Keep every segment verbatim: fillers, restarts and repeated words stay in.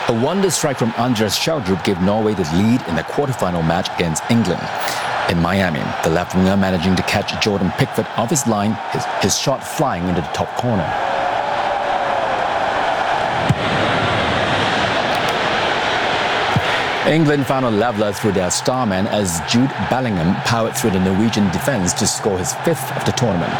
A wonder strike from Andreas Schjelderup gave Norway the lead in the quarterfinal match against England. In Miami, the left winger managing to catch Jordan Pickford off his line, his, his shot flying into the top corner. England found a leveller through their starman as Jude Bellingham powered through the Norwegian defence to score his fifth of the tournament.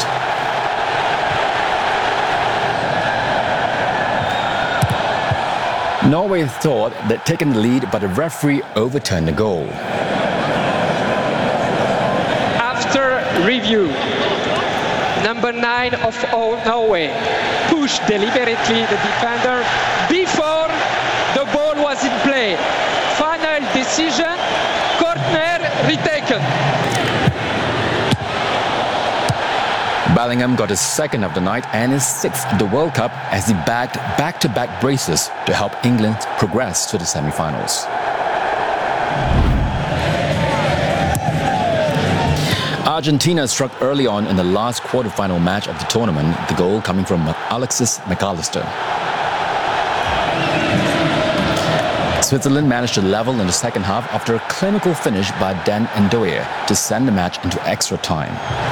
Norway thought they'd taken the lead, but the referee overturned the goal. After review, number nine of Norway pushed deliberately the defender before the ball was in play. Final decision, corner retaken. Bellingham got his second of the night and his sixth of the World Cup as he bagged back-to-back braces to help England progress to the semi-finals. Argentina struck early on in the last quarter-final match of the tournament, the goal coming from Alexis McAllister. Switzerland managed to level in the second half after a clinical finish by Dan Ndoye to send the match into extra time.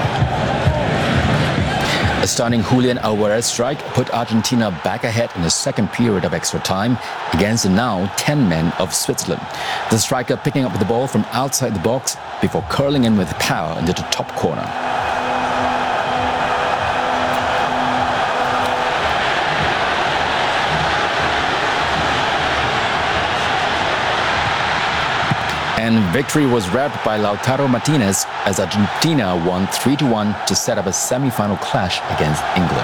A stunning Julian Alvarez strike put Argentina back ahead in the second period of extra time against the now ten men of Switzerland. The striker picking up the ball from outside the box before curling in with power into the top corner. And victory was wrapped by Lautaro Martinez as Argentina won three to one to set up a semi-final clash against England.